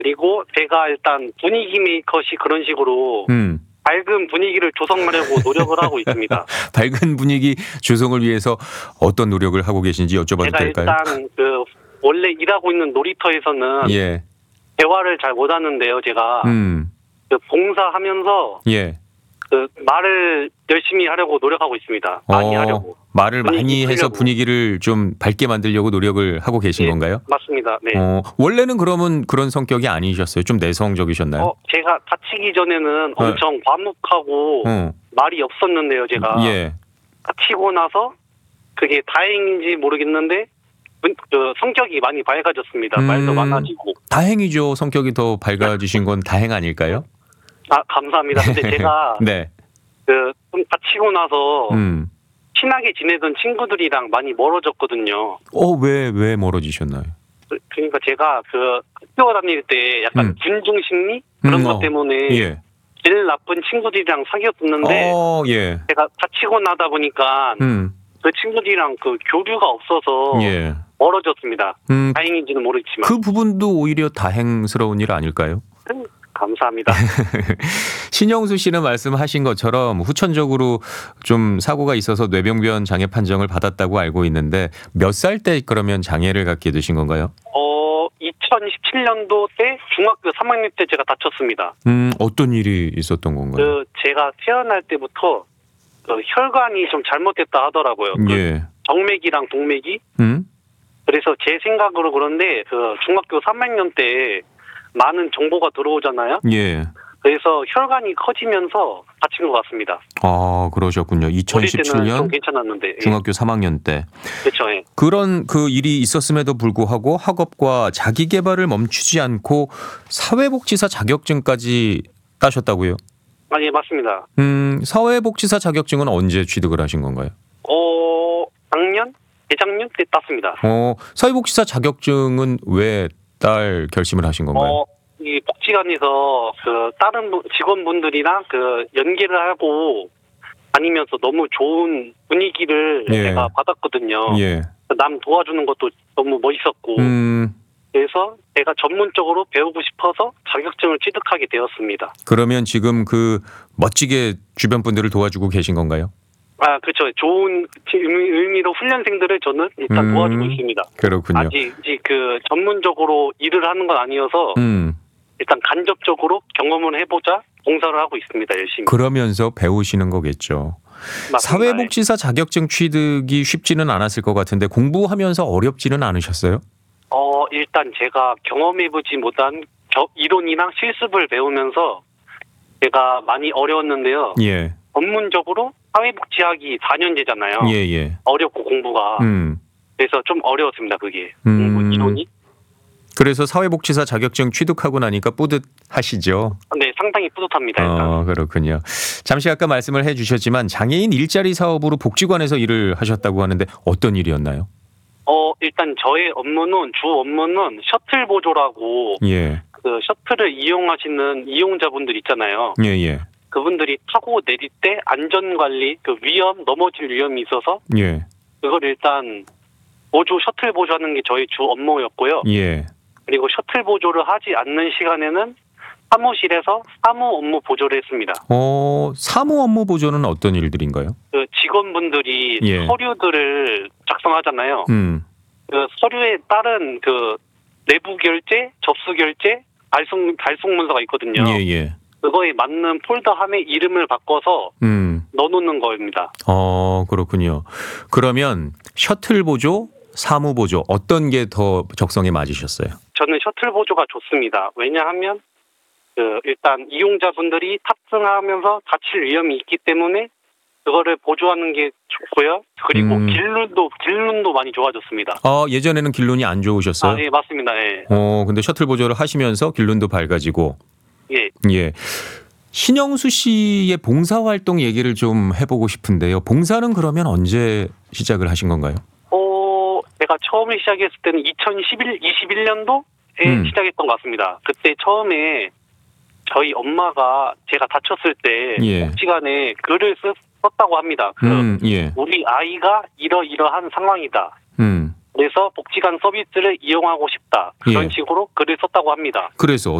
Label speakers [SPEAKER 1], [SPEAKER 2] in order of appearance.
[SPEAKER 1] 그리고 제가 일단 분위기 메이커시 그런 식으로 밝은 분위기를 조성하려고 노력을 하고 있습니다.
[SPEAKER 2] 밝은 분위기 조성을 위해서 어떤 노력을 하고 계신지 여쭤봐도
[SPEAKER 1] 제가
[SPEAKER 2] 될까요?
[SPEAKER 1] 일단 원래 일하고 있는 놀이터에서는
[SPEAKER 2] 예.
[SPEAKER 1] 대화를 잘 못하는데요. 제가 봉사하면서
[SPEAKER 2] 예.
[SPEAKER 1] 말을 열심히 하려고 노력하고 있습니다. 많이 하려고.
[SPEAKER 2] 말을 많이 해서
[SPEAKER 1] 풀려고.
[SPEAKER 2] 분위기를 좀 밝게 만들려고 노력을 하고 계신 건가요?
[SPEAKER 1] 맞습니다. 네.
[SPEAKER 2] 원래는 그러면 그런 성격이 아니셨어요? 좀 내성적이셨나요?
[SPEAKER 1] 제가 다치기 전에는 엄청 과묵하고 말이 없었는데요. 제가
[SPEAKER 2] 예.
[SPEAKER 1] 다치고 나서 그게 다행인지 모르겠는데 성격이 많이 밝아졌습니다. 말도 많아지고.
[SPEAKER 2] 다행이죠. 성격이 더 밝아지신 건 다행 아닐까요?
[SPEAKER 1] 감사합니다. 근데 제가
[SPEAKER 2] 네.
[SPEAKER 1] 좀 다치고 나서 친하게 지내던 친구들이랑 많이 멀어졌거든요.
[SPEAKER 2] 왜 멀어지셨나요?
[SPEAKER 1] 그러니까 제가 학교 다닐 때 약간 군중 심리 그런 것 때문에 제일 나쁜 친구들이랑 사귀었었는데 제가 다치고 나다 보니까 그 친구들이랑 교류가 없어서 멀어졌습니다. 다행인지는 모르겠지만.
[SPEAKER 2] 그 부분도 오히려 다행스러운 일 아닐까요?
[SPEAKER 1] 감사합니다.
[SPEAKER 2] 신영수 씨는 말씀하신 것처럼 후천적으로 좀 사고가 있어서 뇌병변 장애 판정을 받았다고 알고 있는데 몇 살 때 그러면 장애를 갖게 되신 건가요?
[SPEAKER 1] 2017년도 때 중학교 3학년 때 제가 다쳤습니다.
[SPEAKER 2] 어떤 일이 있었던 건가요?
[SPEAKER 1] 제가 태어날 때부터 혈관이 좀 잘못됐다 하더라고요. 정맥이랑 동맥이. 그래서 제 생각으로 그런데 중학교 3학년 때 많은 정보가 들어오잖아요. 그래서 혈관이 커지면서 다친 것 같습니다.
[SPEAKER 2] 그러셨군요. 2017년
[SPEAKER 1] 좀 괜찮았는데
[SPEAKER 2] 중학교 3학년 때.
[SPEAKER 1] 그렇죠.
[SPEAKER 2] 그런 일이 있었음에도 불구하고 학업과 자기 개발을 멈추지 않고 사회복지사 자격증까지 따셨다고요?
[SPEAKER 1] 예, 맞습니다.
[SPEAKER 2] 사회복지사 자격증은 언제 취득을 하신 건가요?
[SPEAKER 1] 재작년 때 땄습니다.
[SPEAKER 2] 사회복지사 자격증은 왜 딸 결심을 하신 건가요?
[SPEAKER 1] 이 복지관에서 다른 직원분들이랑 연계를 하고 다니면서 너무 좋은 분위기를 제가 받았거든요. 남 도와주는 것도 너무 멋있었고 그래서 제가 전문적으로 배우고 싶어서 자격증을 취득하게 되었습니다.
[SPEAKER 2] 그러면 지금 멋지게 주변 분들을 도와주고 계신 건가요?
[SPEAKER 1] 그렇죠. 좋은 의미로 훈련생들을 저는 일단 도와주고 있습니다.
[SPEAKER 2] 그렇군요.
[SPEAKER 1] 아직 전문적으로 일을 하는 건 아니어서 일단 간접적으로 경험을 해보자 봉사를 하고 있습니다. 열심히.
[SPEAKER 2] 그러면서 배우시는 거겠죠.
[SPEAKER 1] 맞습니다.
[SPEAKER 2] 사회복지사 자격증 취득이 쉽지는 않았을 것 같은데 공부하면서 어렵지는 않으셨어요?
[SPEAKER 1] 일단 제가 경험해보지 못한 이론이랑 실습을 배우면서 제가 많이 어려웠는데요. 전문적으로 사회복지학이 4년제잖아요. 어렵고 공부가. 그래서 좀 어려웠습니다. 그게. 공부 이론이.
[SPEAKER 2] 그래서 사회복지사 자격증 취득하고 나니까 뿌듯하시죠?
[SPEAKER 1] 네, 상당히 뿌듯합니다. 일단.
[SPEAKER 2] 그렇군요. 잠시 아까 말씀을 해주셨지만 장애인 일자리 사업으로 복지관에서 일을 하셨다고 하는데 어떤 일이었나요?
[SPEAKER 1] 일단 저의 주 업무는 셔틀 보조라고 셔틀을 이용하시는 이용자분들 있잖아요. 그분들이 타고 내릴 때 안전관리, 넘어질 위험이 있어서 그걸 일단 셔틀 보조하는 게 저희 주 업무였고요. 그리고 셔틀 보조를 하지 않는 시간에는 사무실에서 사무 업무 보조를 했습니다.
[SPEAKER 2] 사무 업무 보조는 어떤 일들인가요?
[SPEAKER 1] 직원분들이 서류들을 작성하잖아요. 서류에 따른 내부 결제, 접수 결제, 발송 문서가 있거든요. 그거에 맞는 폴더함에 이름을 바꿔서 넣어놓는 겁니다.
[SPEAKER 2] 그렇군요. 그러면 셔틀 보조, 사무 보조 어떤 게 더 적성에 맞으셨어요?
[SPEAKER 1] 저는 셔틀 보조가 좋습니다. 왜냐하면 일단 이용자분들이 탑승하면서 다칠 위험이 있기 때문에 그거를 보조하는 게 좋고요. 그리고 길눈도 많이 좋아졌습니다.
[SPEAKER 2] 예전에는 길눈이 안 좋으셨어요?
[SPEAKER 1] 네, 맞습니다.
[SPEAKER 2] 근데 셔틀 보조를 하시면서 길눈도 밝아지고. 신영수 씨의 봉사활동 얘기를 좀 해보고 싶은데요. 봉사는 그러면 언제 시작을 하신 건가요?
[SPEAKER 1] 제가 처음에 시작했을 때는 2021년도에 시작했던 것 같습니다. 그때 처음에 저희 엄마가 제가 다쳤을 때 복지관에 글을 썼다고 합니다. 우리 아이가 이러이러한 상황이다. 그래서 복지관 서비스를 이용하고 싶다. 그런 식으로 글을 썼다고 합니다.
[SPEAKER 2] 그래서